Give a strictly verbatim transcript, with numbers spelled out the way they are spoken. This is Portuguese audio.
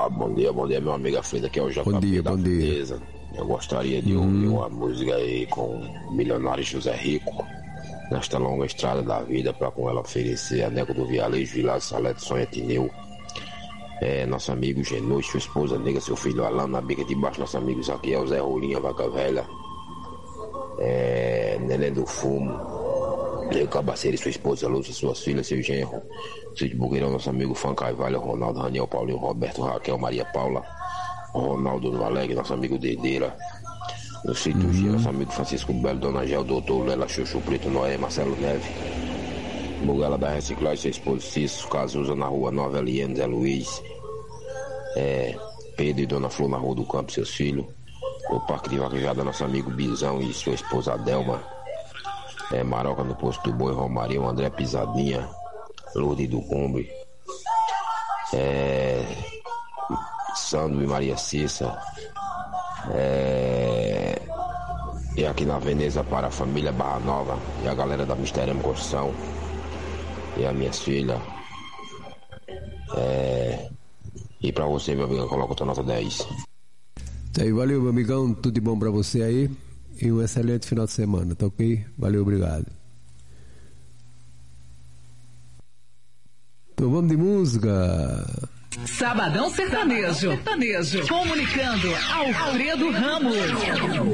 Ah, bom dia, bom dia, meu amigo Frida, aqui é o J P Bom dia, da bom dia. Frieza. Eu gostaria de Hum. ouvir uma música aí com o milionário José Rico, nesta longa estrada da vida, para com ela oferecer a Nego do Vialejo, Vilar, Salete, Sonha, Tineu. É, nosso amigo Genô, sua esposa Nega, seu filho Alano, na bica de baixo, nosso amigo Zaquiel, Zé Rolinha, Vaca Velha, é, Neném do Fumo, Leo Cabaceiro e sua esposa Lúcia, suas filhas, seu genro, Cid Bugueirão, nosso amigo Fã Carvalho, Ronaldo, Raniel, Paulinho, Roberto, Raquel, Maria Paula, Ronaldo do Alegre, nosso amigo Dedeira, no Sítio G, nosso amigo Francisco Belo, Dona Gel, Doutor Lela, Xuxu, Preto, Noé, Marcelo Neve, Bugala da Reciclagem, seu esposo Cício, Cazuza na Rua Nova L N, Zé Luiz, é, Pedro e Dona Flor na Rua do Campo, seus filhos, no Parque de Vaquejada, nosso amigo Bizão e sua esposa Adelma, é, Maroca no Posto do Boi, Romarinho, André Pisadinha, Lourdes do Cumbre, é, Sandro e Maria Cissa, é, e aqui na Veneza para a família Barra Nova e a galera da Mistério Construção e as minhas filhas, é, e pra você, meu amigo, coloca outra nota dez. Aí, valeu, meu amigão, tudo de bom pra você aí e um excelente final de semana, tá ok? Valeu, obrigado. Então vamos de música. Sabadão Sertanejo. Sertanejo. Comunicando Alfredo Ramos.